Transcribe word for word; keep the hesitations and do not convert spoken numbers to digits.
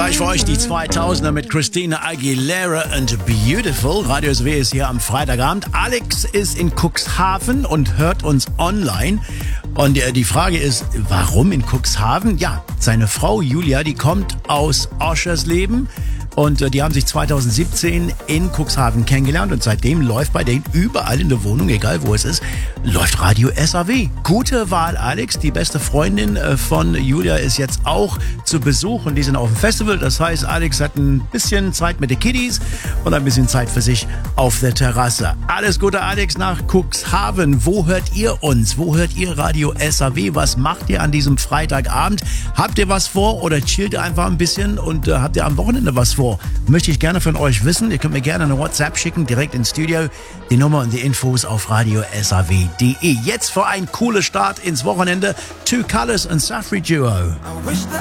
Gleich für euch die zweitausender mit Christina Aguilera and Beautiful. Radio S W ist hier am Freitagabend. Alex ist in Cuxhaven und hört uns online. Und die Frage ist, warum in Cuxhaven? Ja, seine Frau Julia, die kommt aus Oschersleben. Und äh, die haben sich zweitausendsiebzehn in Cuxhaven kennengelernt und seitdem läuft bei denen überall in der Wohnung, egal wo es ist, läuft Radio S A W. Gute Wahl, Alex. Die beste Freundin äh, von Julia ist jetzt auch zu Besuch und die sind auf dem Festival. Das heißt, Alex hat ein bisschen Zeit mit den Kiddies und ein bisschen Zeit für sich auf der Terrasse. Alles Gute, Alex, nach Cuxhaven. Wo hört ihr uns? Wo hört ihr Radio S A W? Was macht ihr an diesem Freitagabend? Habt ihr was vor oder chillt ihr einfach ein bisschen und äh, habt ihr am Wochenende was vor? Möchte ich gerne von euch wissen. Ihr könnt mir gerne eine WhatsApp schicken, direkt ins Studio. Die Nummer und die Infos auf radio s a w punkt d e. Jetzt für ein cooler Start ins Wochenende. Two Colors und Safri Duo.